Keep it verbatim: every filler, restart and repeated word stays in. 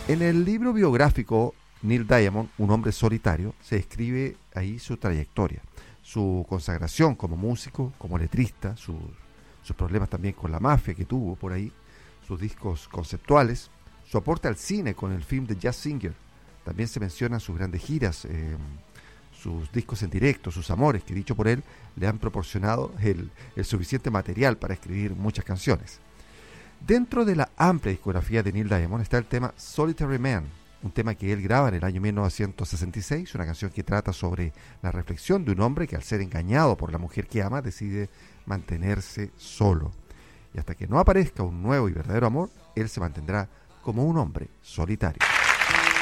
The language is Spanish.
En el libro biográfico Neil Diamond, Un hombre solitario, se describe ahí su trayectoria, su consagración como músico, como letrista, su, sus problemas también con la mafia que tuvo por ahí, sus discos conceptuales, su aporte al cine con el film de Jazz Singer. También se mencionan sus grandes giras, eh, sus discos en directo, sus amores, que dicho por él, le han proporcionado el, el suficiente material para escribir muchas canciones. Dentro de la amplia discografía de Neil Diamond está el tema Solitary Man, un tema que él graba en el año mil novecientos sesenta y seis, una canción que trata sobre la reflexión de un hombre que al ser engañado por la mujer que ama decide mantenerse solo. Y hasta que no aparezca un nuevo y verdadero amor, él se mantendrá como un hombre solitario.